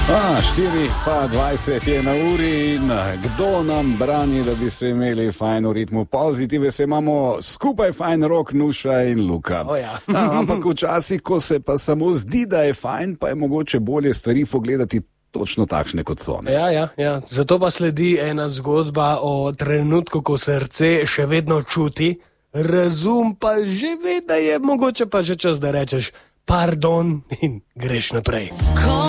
4:20 je na uri in kdo nam brani, da bi se imeli fajn v ritmu pozitive, se imamo skupaj fajn Rok, Nuša in Luka. Ampak včasih, ko se pa samo zdi, da je fajn, pa je mogoče bolje stvari pogledati točno takšne, kot so. Ja. Zato pa sledi ena zgodba o trenutku, ko srce še vedno čuti, razum pa že ve, da je mogoče pa že čas, da rečeš pardon in greš naprej.